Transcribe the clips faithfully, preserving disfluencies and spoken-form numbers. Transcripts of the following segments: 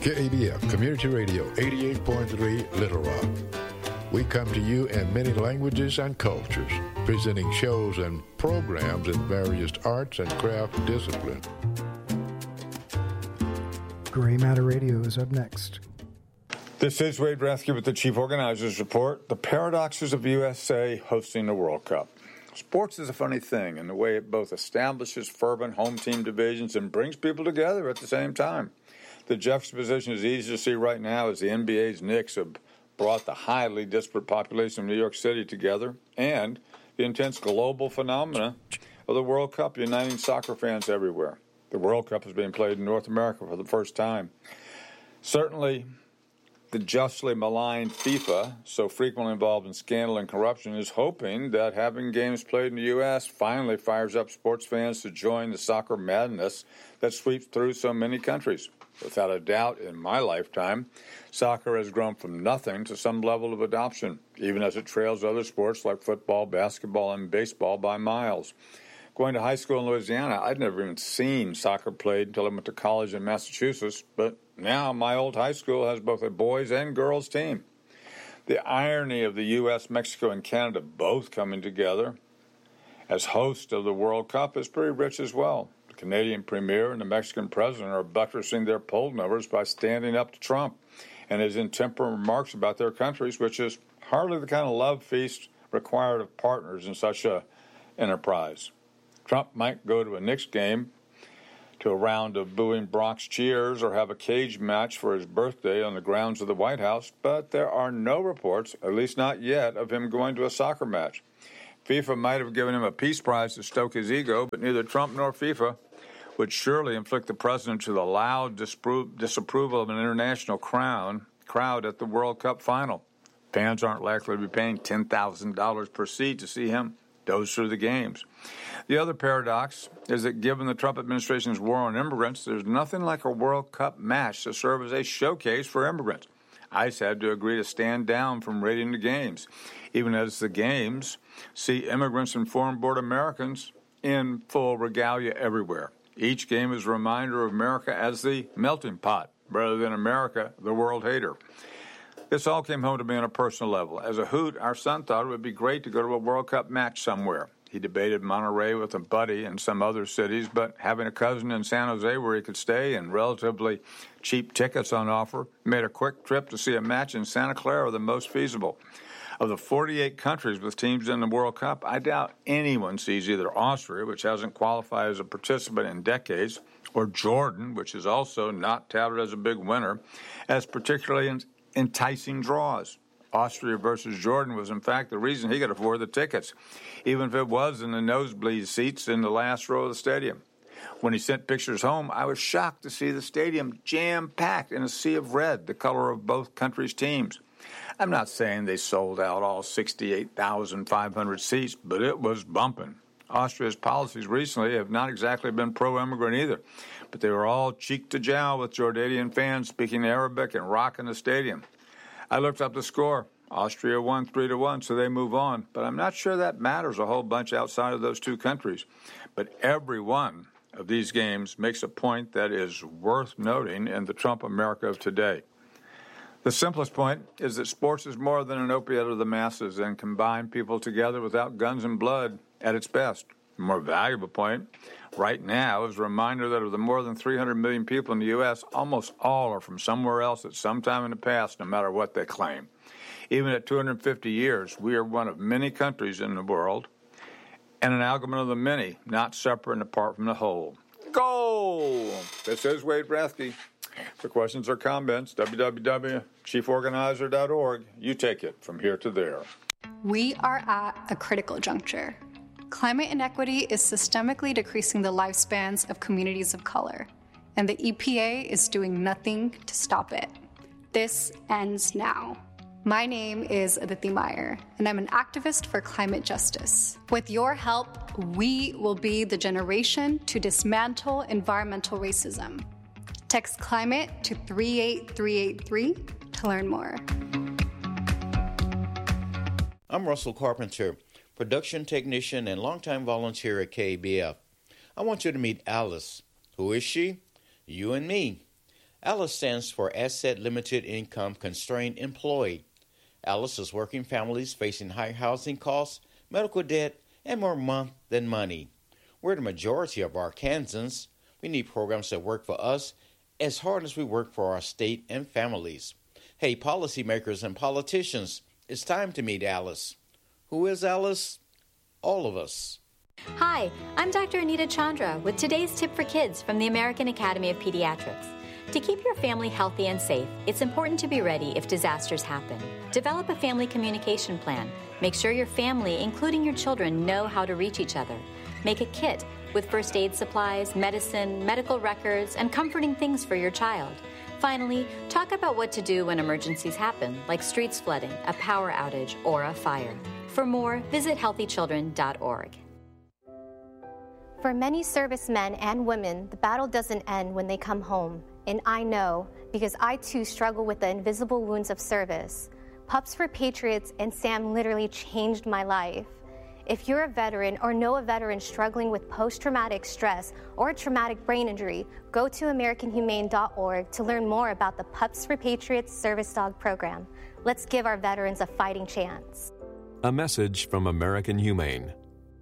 K A B F Community Radio eighty-eight point three Little Rock. We come to you in many languages and cultures, presenting shows and programs in various arts and craft disciplines. Gray Matter Radio is up next. This is Wade Rathke with the Chief Organizers Report, the paradoxes of U S A hosting the World Cup. Sports is a funny thing in the way it both establishes fervent home team divisions and brings people together at the same time. The juxtaposition is easy to see right now as the N B A's Knicks have brought the highly disparate population of New York City together, and the intense global phenomena of the World Cup uniting soccer fans everywhere. The World Cup is being played in North America for the first time. Certainly, the justly maligned FIFA, so frequently involved in scandal and corruption, is hoping that having games played in the U S finally fires up sports fans to join the soccer madness that sweeps through so many countries. Without a doubt, in my lifetime, soccer has grown from nothing to some level of adoption, even as it trails other sports like football, basketball, and baseball by miles. Going to high school in Louisiana, I'd never even seen soccer played until I went to college in Massachusetts, but now my old high school has both a boys' and girls' team. The irony of the U S, Mexico, and Canada both coming together as hosts of the World Cup is pretty rich as well. The Canadian Premier and the Mexican President are buttressing their poll numbers by standing up to Trump and his intemperate remarks about their countries, which is hardly the kind of love feast required of partners in such a enterprise. Trump might go to a Knicks game, to a round of booing Bronx cheers, or have a cage match for his birthday on the grounds of the White House, but there are no reports, at least not yet, of him going to a soccer match. FIFA might have given him a peace prize to stoke his ego, but neither Trump nor FIFA would surely inflict the president to the loud dispro- disapproval of an international crown, crowd at the World Cup final. Fans aren't likely to be paying ten thousand dollars per seat to see him doze through the games. The other paradox is that given the Trump administration's war on immigrants, there's nothing like a World Cup match to serve as a showcase for immigrants. ICE had to agree to stand down from raiding the games, even as the games see immigrants and foreign-born Americans in full regalia everywhere. Each game is a reminder of America as the melting pot, rather than America, the world hater. This all came home to me on a personal level. As a hoot, our son thought it would be great to go to a World Cup match somewhere. He debated Monterey with a buddy and some other cities, but having a cousin in San Jose where he could stay and relatively cheap tickets on offer made a quick trip to see a match in Santa Clara the most feasible. Of the forty-eight countries with teams in the World Cup, I doubt anyone sees either Austria, which hasn't qualified as a participant in decades, or Jordan, which is also not touted as a big winner, as particularly enticing draws. Austria versus Jordan was, in fact, the reason he could afford the tickets, even if it was in the nosebleed seats in the last row of the stadium. When he sent pictures home, I was shocked to see the stadium jam-packed in a sea of red, the color of both countries' teams. I'm not saying they sold out all sixty-eight thousand five hundred seats, but it was bumping. Austria's policies recently have not exactly been pro-immigrant either, but they were all cheek to jowl with Jordanian fans speaking Arabic and rocking the stadium. I looked up the score. Austria won three to one, so they move on, but I'm not sure that matters a whole bunch outside of those two countries. But every one of these games makes a point that is worth noting in the Trump America of today. The simplest point is that sports is more than an opiate of the masses and combine people together without guns and blood at its best. The more valuable point right now is a reminder that of the more than three hundred million people in the U S, almost all are from somewhere else at some time in the past, no matter what they claim. Even at two hundred fifty years, we are one of many countries in the world and an amalgam of the many, not separate and apart from the whole. Goal! This is Wade Rathke. For questions or comments, w w w dot chief organizer dot org. You take it from here to there. We are at a critical juncture. Climate inequity is systemically decreasing the lifespans of communities of color, and the E P A is doing nothing to stop it. This ends now. My name is Aditi Meyer, and I'm an activist for climate justice. With your help, we will be the generation to dismantle environmental racism. Text CLIMATE to three eight three eight three to learn more. I'm Russell Carpenter, production technician and longtime volunteer at K A B F. I want you to meet Alice. Who is she? You and me. ALICE stands for Asset Limited Income Constrained Employed. ALICE is working families facing high housing costs, medical debt, and more month than money. We're the majority of Arkansans. We need programs that work for us as hard as we work for our state and families. Hey, policymakers and politicians, it's time to meet ALICE. Who is ALICE? All of us. Hi, I'm Doctor Anita Chandra with today's tip for kids from the American Academy of Pediatrics. To keep your family healthy and safe, it's important to be ready if disasters happen. Develop a family communication plan. Make sure your family, including your children, know how to reach each other. Make a kit with first aid supplies, medicine, medical records, and comforting things for your child. Finally, talk about what to do when emergencies happen, like streets flooding, a power outage, or a fire. For more, visit healthy children dot org. For many servicemen and women, the battle doesn't end when they come home. And I know, because I too struggle with the invisible wounds of service. Pups for Patriots and SAM literally changed my life. If you're a veteran or know a veteran struggling with post-traumatic stress or a traumatic brain injury, go to American Humane dot org to learn more about the Pups for Patriots Service Dog Program. Let's give our veterans a fighting chance. A message from American Humane.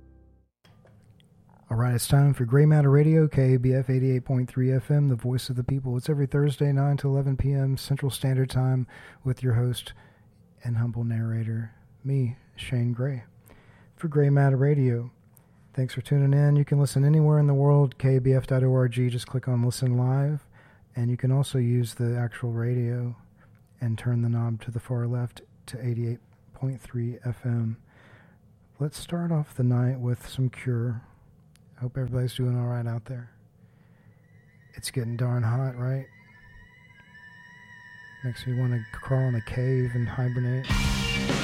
All right, it's time for Gray Matter Radio, K A B F eighty-eight point three F M, the voice of the people. It's every Thursday, nine to eleven p.m. Central Standard Time with your host and humble narrator, me, Shane Gray. For Gray Matter Radio, thanks for tuning in. You can listen anywhere in the world, K A B F dot org. Just click on Listen Live, and you can also use the actual radio and turn the knob to the far left to eighty-eight point three F M. Let's start off the night with some Cure. Hope everybody's doing all right out there. It's getting darn hot, right? Makes me want to crawl in a cave and hibernate.